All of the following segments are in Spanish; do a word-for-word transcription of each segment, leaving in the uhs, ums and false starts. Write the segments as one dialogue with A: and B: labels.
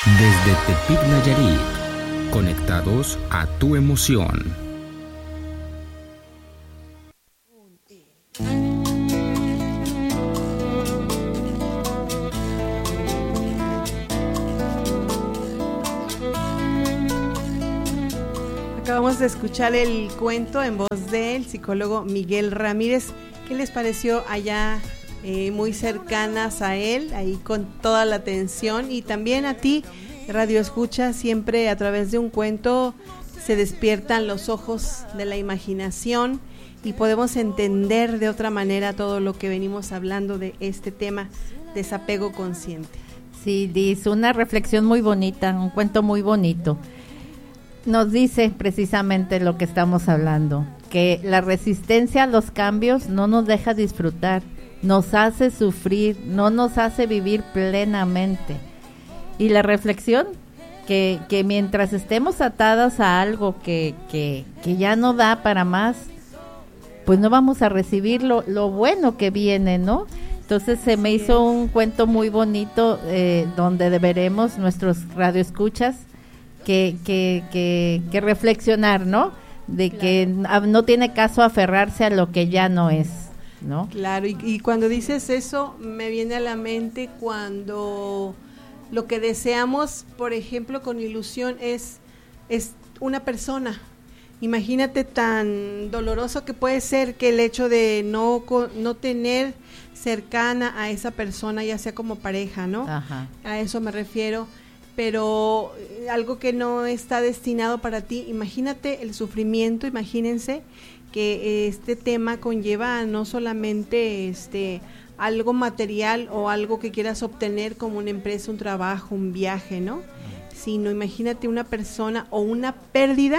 A: Desde Tepic, Nayarit, conectados a tu emoción.
B: Acabamos de escuchar el cuento en voz del psicólogo Miguel Ramírez. ¿Qué les pareció allá? Eh, muy cercanas a él, ahí con toda la atención, y también a ti, Radio Escucha, siempre a través de un cuento se despiertan los ojos de la imaginación y podemos entender de otra manera todo lo que venimos hablando de este tema, desapego consciente.
C: Sí, dice una reflexión muy bonita, un cuento muy bonito. Nos dice precisamente lo que estamos hablando, que la resistencia a los cambios no nos deja disfrutar, nos hace sufrir, no nos hace vivir plenamente. Y la reflexión, que, que mientras estemos atadas a algo que, que, que ya no da para más, pues no vamos a recibir lo, lo bueno que viene, ¿no? Entonces se me hizo un cuento muy bonito eh, donde deberemos, nuestros radioescuchas, que, que, que, que reflexionar, ¿no? De claro. que no tiene caso aferrarse a lo que ya no es, ¿no?
B: Claro, y, y cuando dices eso, me viene a la mente cuando lo que deseamos, por ejemplo, con ilusión es, es una persona. Imagínate tan doloroso que puede ser que el hecho de no, no tener cercana a esa persona, ya sea como pareja, ¿no? Ajá. A eso me refiero, pero algo que no está destinado para ti. Imagínate el sufrimiento, imagínense que este tema conlleva no solamente este algo material o algo que quieras obtener como una empresa, un trabajo, un viaje, ¿no? Sino imagínate una persona o una pérdida,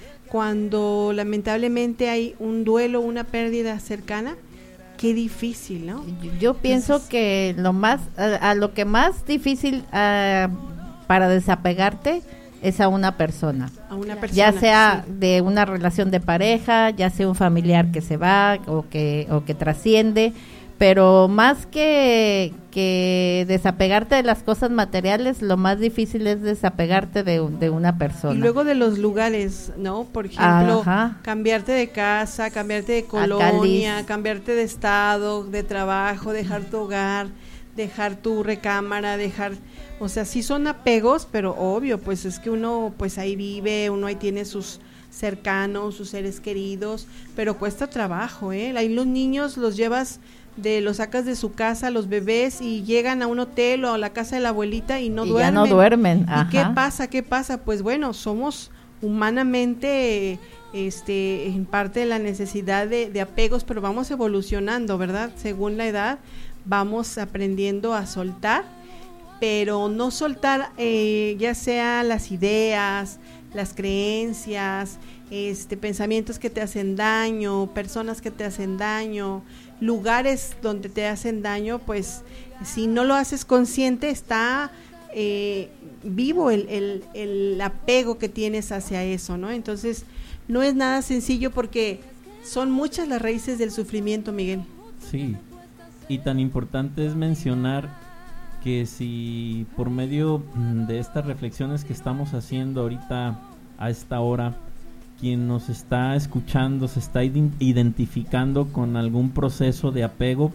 B: cuando lamentablemente hay un duelo, una pérdida cercana, qué difícil, ¿no?
C: Yo pienso Entonces, que lo más, a, a lo que más difícil uh, para desapegarte es a una persona,
B: a una persona
C: ya sea
B: sí.
C: de una relación de pareja, ya sea un familiar que se va o que o que trasciende, pero más que que desapegarte de las cosas materiales, lo más difícil es desapegarte de, de una persona.
B: Y luego de los lugares, ¿no? Por ejemplo, Ajá. cambiarte de casa, cambiarte de colonia, cambiarte de estado, de trabajo, dejar tu hogar, dejar tu recámara, dejar, o sea, sí son apegos, pero obvio, pues es que uno pues ahí vive, uno ahí tiene sus cercanos, sus seres queridos, pero cuesta trabajo, ¿eh? Ahí los niños los llevas, de los sacas de su casa, los bebés, y llegan a un hotel o a la casa de la abuelita y no
C: y
B: duermen.
C: Ya no duermen. Ajá.
B: ¿Y qué pasa? ¿Qué pasa? Pues bueno, somos humanamente este en parte de la necesidad de, de apegos, pero vamos evolucionando, ¿verdad? Según la edad vamos aprendiendo a soltar, pero no soltar eh, ya sea las ideas, las creencias, este pensamientos que te hacen daño, personas que te hacen daño, lugares donde te hacen daño, pues si no lo haces consciente está eh, vivo el, el, el apego que tienes hacia eso, ¿no? Entonces no es nada sencillo porque son muchas las raíces del sufrimiento, Miguel.
D: Sí, y tan importante es mencionar que si por medio de estas reflexiones que estamos haciendo ahorita a esta hora, quien nos está escuchando se está identificando con algún proceso de apego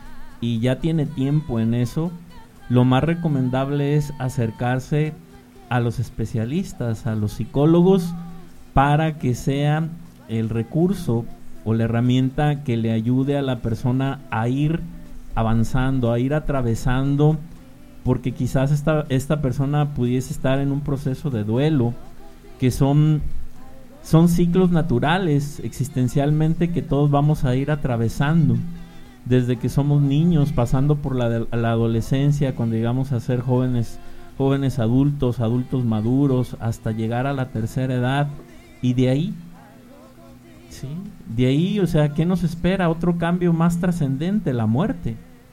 D: y ya tiene tiempo en eso, lo más recomendable es acercarse a los especialistas, a los psicólogos, para que sea el recurso o la herramienta que le ayude a la persona a ir avanzando, a ir atravesando, porque quizás esta, esta persona pudiese estar en un proceso de duelo, que son Son ciclos naturales existencialmente que todos vamos a ir atravesando desde que somos niños, pasando por la, la adolescencia, cuando llegamos a ser jóvenes, jóvenes adultos, adultos maduros, hasta llegar a la tercera edad, y de ahí, ¿sí? De ahí, o sea, ¿qué nos espera? Otro cambio más trascendente, la muerte.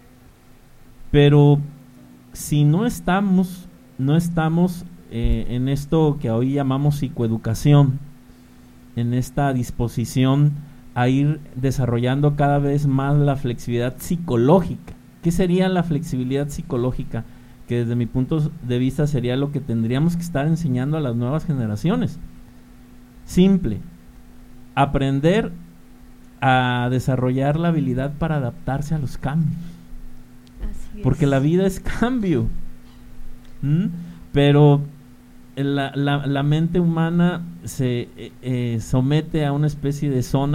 D: Pero si no estamos, no estamos eh, en esto que hoy llamamos psicoeducación, en esta disposición a ir desarrollando cada vez más la flexibilidad psicológica. ¿Qué sería la flexibilidad psicológica? que desde mi punto de vista sería lo que tendríamos que estar enseñando a las nuevas generaciones. Simple, aprender a desarrollar la habilidad para adaptarse a los cambios.
B: Así es.
D: Porque la vida es cambio. ¿Mm? Pero la, la, la mente humana se eh, eh, somete a una especie de zona